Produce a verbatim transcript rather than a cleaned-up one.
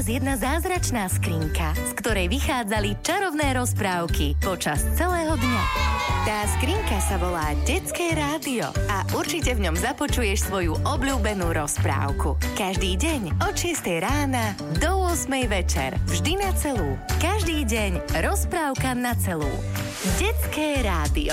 nás jedna zázračná skrinka, z ktorej vychádzali čarovné rozprávky počas celého dňa. Tá skrinka sa volá Detské rádio a určite v ňom započuješ svoju obľúbenú rozprávku. Každý deň od šiestej rána do ôsmej večer. Vždy na celú. Každý deň rozprávka na celú. Detské rádio.